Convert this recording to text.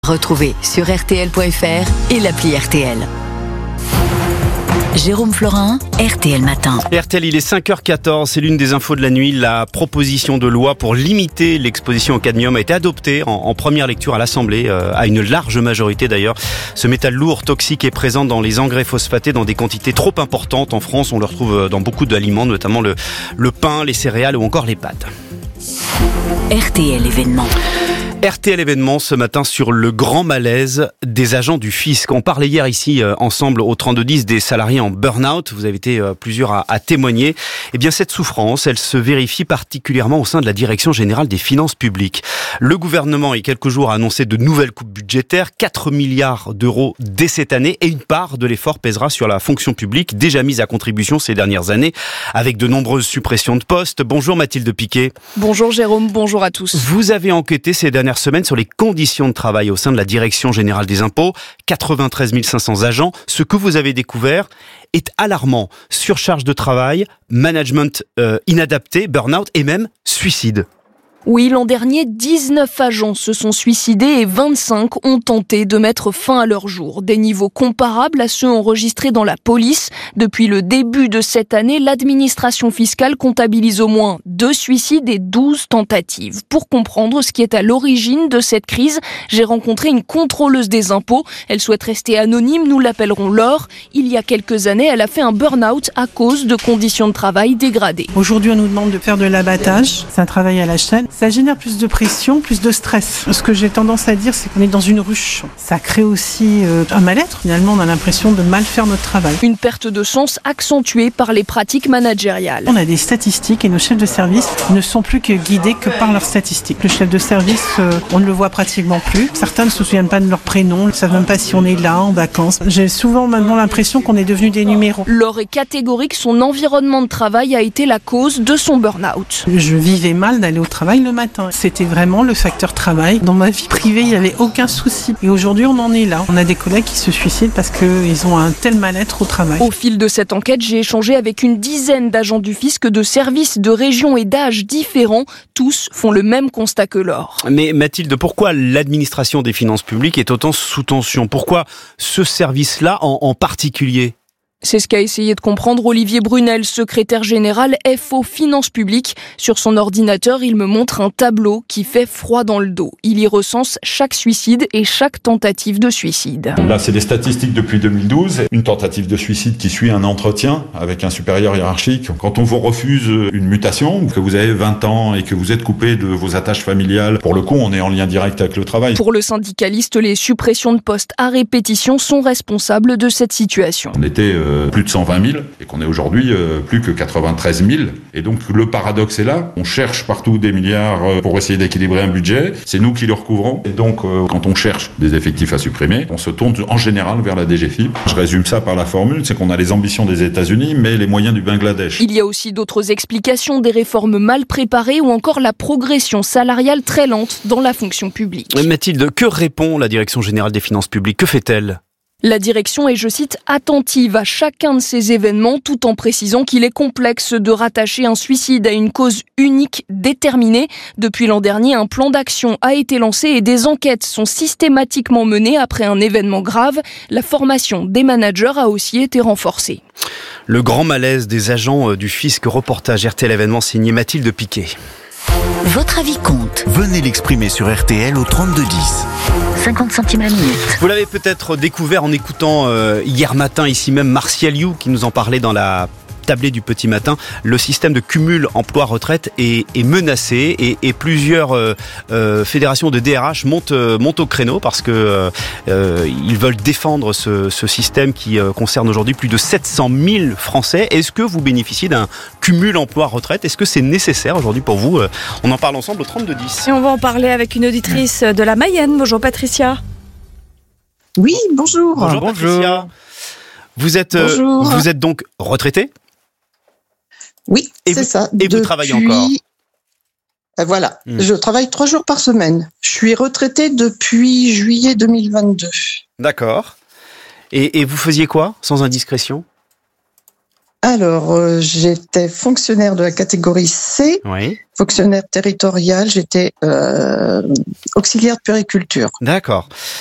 Retrouvez sur rtl.fr et l'appli RTL. Jérôme Florin, RTL Matin. RTL, il est 5h14, c'est l'une des infos de la nuit. La proposition de loi pour limiter l'exposition au cadmium a été adoptée en première lecture à l'Assemblée, à une large majorité d'ailleurs. Ce métal lourd, toxique, est présent dans les engrais phosphatés dans des quantités trop importantes. En France, on le retrouve dans beaucoup d'aliments, notamment le pain, les céréales ou encore les pâtes. RTL événement. RTL événement ce matin sur le grand malaise des agents du fisc. On parlait hier ici ensemble au 3210 des salariés en burn-out. Vous avez été plusieurs à témoigner. Eh bien cette souffrance, elle se vérifie particulièrement au sein de la Direction générale des finances publiques. Le gouvernement, il y a quelques jours, a annoncé de nouvelles coupes budgétaires, 4 milliards d'euros dès cette année, et une part de l'effort pèsera sur la fonction publique, déjà mise à contribution ces dernières années, avec de nombreuses suppressions de postes. Bonjour Mathilde Piquet. Bonjour Jérôme, bonjour à tous. Vous avez enquêté ces dernières semaine sur les conditions de travail au sein de la Direction générale des impôts, 93 500 agents. Ce que vous avez découvert est alarmant. Surcharge de travail, management inadapté, burn-out et même suicide. Oui, l'an dernier, 19 agents se sont suicidés et 25 ont tenté de mettre fin à leur jour. Des niveaux comparables à ceux enregistrés dans la police. Depuis le début de cette année, l'administration fiscale comptabilise au moins 2 suicides et 12 tentatives. Pour comprendre ce qui est à l'origine de cette crise, j'ai rencontré une contrôleuse des impôts. Elle souhaite rester anonyme, nous l'appellerons Laure. Il y a quelques années, elle a fait un burn-out à cause de conditions de travail dégradées. Aujourd'hui, on nous demande de faire de l'abattage. C'est un travail à la chaîne. Ça génère plus de pression, plus de stress. Ce que j'ai tendance à dire, c'est qu'on est dans une ruche. Ça crée aussi un mal-être. Finalement, on a l'impression de mal faire notre travail. Une perte de sens accentuée par les pratiques managériales. On a des statistiques et nos chefs de service ne sont plus que guidés que par leurs statistiques. Le chef de service, on ne le voit pratiquement plus. Certains ne se souviennent pas de leur prénom, ne savent même pas si on est là, en vacances. J'ai souvent maintenant l'impression qu'on est devenu des numéros. Laure est catégorique, son environnement de travail a été la cause de son burn-out. Je vivais mal d'aller au travail le matin. C'était vraiment le facteur travail. Dans ma vie privée, il n'y avait aucun souci. Et aujourd'hui, on en est là. On a des collègues qui se suicident parce qu'ils ont un tel mal-être au travail. Au fil de cette enquête, j'ai échangé avec une dizaine d'agents du fisc de services, de régions et d'âges différents. Tous font le même constat que Laure. Mais Mathilde, pourquoi l'administration des finances publiques est autant sous tension ? Pourquoi ce service-là en particulier ? C'est ce qu'a essayé de comprendre Olivier Brunel, secrétaire général FO Finances Publiques. Sur son ordinateur, il me montre un tableau qui fait froid dans le dos. Il y recense chaque suicide et chaque tentative de suicide. Là, c'est les statistiques depuis 2012. Une tentative de suicide qui suit un entretien avec un supérieur hiérarchique. Quand on vous refuse une mutation, que vous avez 20 ans et que vous êtes coupé de vos attaches familiales, pour le coup, on est en lien direct avec le travail. Pour le syndicaliste, les suppressions de postes à répétition sont responsables de cette situation. On était plus de 120 000 et qu'on est aujourd'hui plus que 93 000. Et donc le paradoxe est là. On cherche partout des milliards pour essayer d'équilibrer un budget. C'est nous qui le recouvrons. Et donc quand on cherche des effectifs à supprimer, on se tourne en général vers la DGFiP. Je résume ça par la formule, c'est qu'on a les ambitions des États-Unis, mais les moyens du Bangladesh. Il y a aussi d'autres explications, des réformes mal préparées ou encore la progression salariale très lente dans la fonction publique. Mathilde, que répond la Direction générale des finances publiques ? Que fait-elle ? La direction est, je cite, attentive à chacun de ces événements, tout en précisant qu'il est complexe de rattacher un suicide à une cause unique déterminée. Depuis l'an dernier, un plan d'action a été lancé et des enquêtes sont systématiquement menées après un événement grave. La formation des managers a aussi été renforcée. Le grand malaise des agents du fisc, reportage RTL événement signé Mathilde Piquet. Votre avis compte. Venez l'exprimer sur RTL au 3210. 50 centimes la minute. Vous l'avez peut-être découvert en écoutant hier matin ici même Martial You qui nous en parlait dans la tablée du petit matin. Le système de cumul emploi-retraite est menacé et plusieurs fédérations de DRH montent au créneau parce que ils veulent défendre ce système qui concerne aujourd'hui plus de 700 000 Français. Est-ce que vous bénéficiez d'un cumul emploi-retraite ? Est-ce que c'est nécessaire aujourd'hui pour vous ? On en parle ensemble au 3210. Et on va en parler avec une auditrice de la Mayenne. Bonjour Patricia. Oui, bonjour. Bonjour Patricia. Vous êtes donc retraitée ? Oui, c'est ça. Et vous travaillez encore ? Voilà, je travaille 3 jours par semaine. Je suis retraitée depuis juillet 2022. D'accord. Et vous faisiez quoi, sans indiscrétion ? Alors, j'étais fonctionnaire de la catégorie C, Oui. fonctionnaire territorial, j'étais auxiliaire de puériculture. D'accord.